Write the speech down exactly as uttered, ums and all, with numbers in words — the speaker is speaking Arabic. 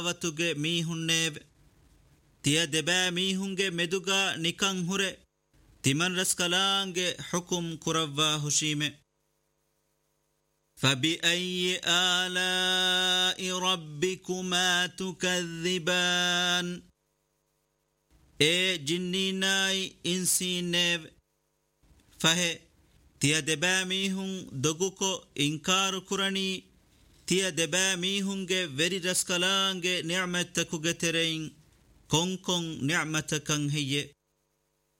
ವತುಗೆ ಮೀಹುನ್ನೇವ್ ತಿಯ ದೆಬಾ ಮೀಹುಂಗೆ ಮೆದುಗ ನಿಕಂ ಹುರೆ ತಿಮನ್ ರಸ್ಕಲಾಂಗೆ ಹುಕುಂ ಕುರವ್ವಾ ಹುಶೀಮೆ فبأي آلاء ربكما تكذبان اے جنینائی انسینیو فہے تیا دبا میہن دگوکو انکار کرنی تیا دبا میہنگے وری رسکلانگے نعمتکو گترین کون کون نعمتکن ہیے